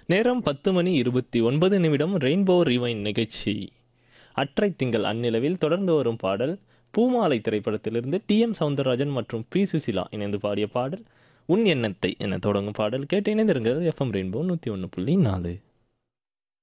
நேரம் 10:29 ரெயின்போ ரிவைன் நிகழ்ச்சி. அற்றை திங்கள் அந்நிலவில் தொடர்ந்து வரும் பாடல் பூமாலை திரைப்படத்திலிருந்து டி.எம். சௌந்தரராஜன் மற்றும் பி சுசிலா இணைந்து பாடிய பாடல் உன் எண்ணத்தை என தொடங்கும் பாடல் கேட்டு இணைந்திருங்கள். FM rainbow 101.4.